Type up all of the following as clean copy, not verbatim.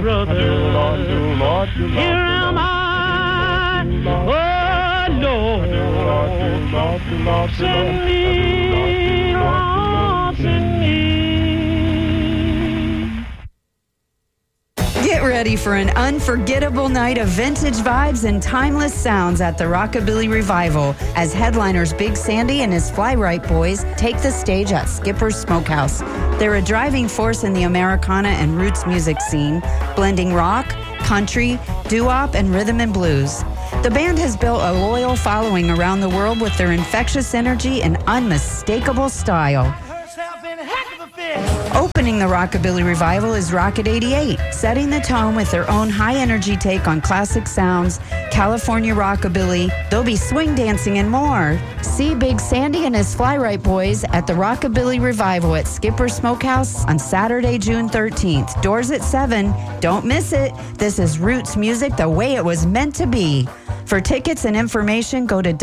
brother. Here am I, oh Lord, send me, Lord, send me. Get ready for an unforgettable night of vintage vibes and timeless sounds at the Rockabilly Revival as headliners Big Sandy and his Fly-Right Boys take the stage at Skipper's Smokehouse. They're a driving force in the Americana and roots music scene, blending rock, country, doo-wop, and rhythm and blues. The band has built a loyal following around the world with their infectious energy and unmistakable style. Opening the Rockabilly Revival is Rocket 88, setting the tone with their own high-energy take on classic sounds, California rockabilly. They'll be swing dancing and more. See Big Sandy and his Fly-Right Boys at the Rockabilly Revival at Skipper Smokehouse on Saturday, June 13th. Doors at 7. Don't miss it. This is roots music the way it was meant to be. For tickets and information, go to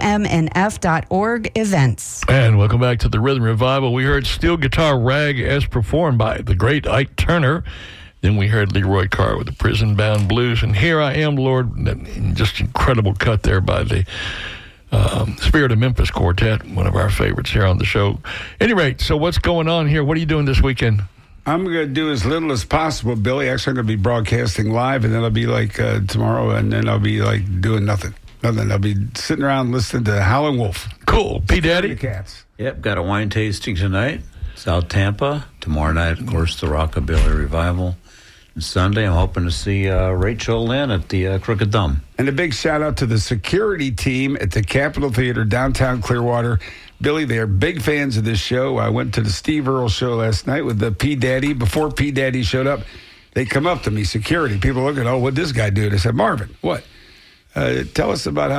WMNF.org events. And welcome back to the Rhythm Revival. We heard Steel Guitar Rag as performed by the great Ike Turner. Then we heard Leroy Carr with the Prison Bound Blues. And Here I Am, Lord, just incredible cut there by the Spirit of Memphis Quartet, one of our favorites here on the show. At any rate, so what's going on here? What are you doing this weekend? I'm going to do as little as possible, Billy. Actually, I'm going to be broadcasting live, and then I'll be like tomorrow, and then I'll be like doing nothing. I'll be sitting around listening to Howlin' Wolf. Cool. P. Daddy? Cats. Yep, got a wine tasting tonight. South Tampa. Tomorrow night, of course, the Rockabilly Revival. And Sunday, I'm hoping to see Rachel Lynn at the Crooked Thumb. And a big shout out to the security team at the Capitol Theater, downtown Clearwater. Billy, they are big fans of this show. I went to the Steve Earle show last night with the P. Daddy. Before P. Daddy showed up, they come up to me, security. People looking, what'd this guy do? And I said, Marvin, what? Tell us about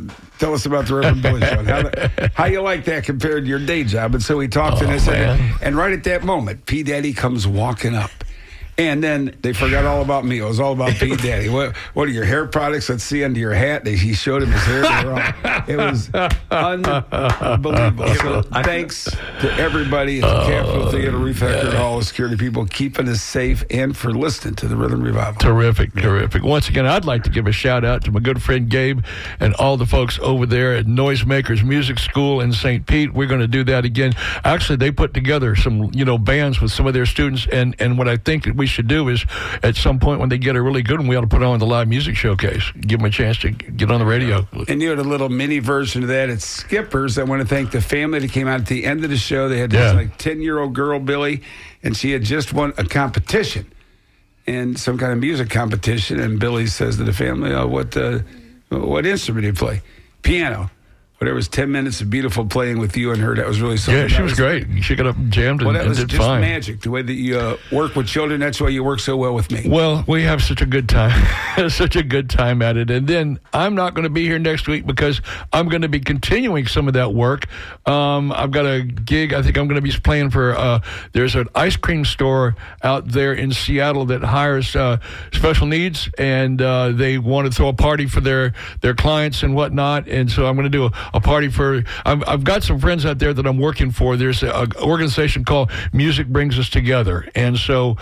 the Reverend Billy show. How you like that compared to your day job? And so we talked, and I said, and right at that moment, P. Daddy comes walking up. And then they forgot all about me. It was all about P. Daddy. What are your hair products? Let's see under your hat. He showed him his hair. It was unbelievable. So thanks to everybody at the Capitol Theater, Reef Eckerd, all the security people keeping us safe, and for listening to the Rhythm Revival. Terrific. Once again, I'd like to give a shout out to my good friend Gabe and all the folks over there at Noisemakers Music School in St. Pete. We're going to do that again. Actually, they put together some, bands with some of their students, and what I think that we should do is at some point when they get a really good one, we ought to put on the live music showcase, give them a chance to get on the radio. And you had a little mini version of that at Skipper's. I want to thank the family that came out at the end of the show. They had this 10-year-old girl, Billy, and she had just won a competition, and some kind of music competition, and Billy says to the family, what instrument do you play? Piano. But it was 10 minutes of beautiful playing with you and her. That was really something. Yeah, she was great. She got up and jammed and that was did just fine. Magic. The way that you work with children, that's why you work so well with me. Well, we have such a good time. Such a good time at it. And then I'm not going to be here next week because I'm going to be continuing some of that work. I've got a gig. I think I'm going to be playing for, there's an ice cream store out there in Seattle that hires special needs, and they want to throw a party for their clients and whatnot. And so I'm going to do a party for, I've got some friends out there that I'm working for. There's an organization called Music Brings Us Together. And so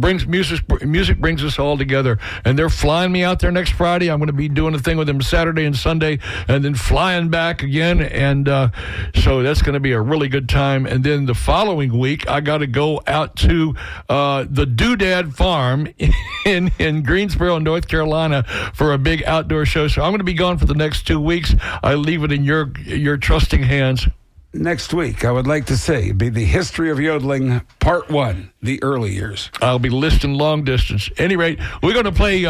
music brings us all together. And they're flying me out there next Friday. I'm going to be doing a thing with them Saturday and Sunday, and then flying back again. And so that's going to be a really good time. And then the following week, I got to go out to the Doodad Farm in Greensboro, North Carolina for a big outdoor show. So I'm going to be gone for the next 2 weeks. I leave it in your trusting hands. Next week, I would like to say, it'd be the History of Yodeling, Part 1, the early years. I'll be listing long distance. At any rate, we're going to play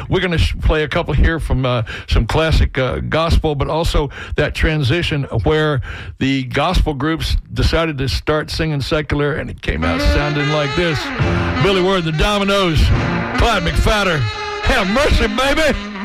a couple here from some classic gospel, but also that transition where the gospel groups decided to start singing secular, and it came out sounding like this. Billy Ward, the Dominoes, Clyde McFadder. Have mercy, baby.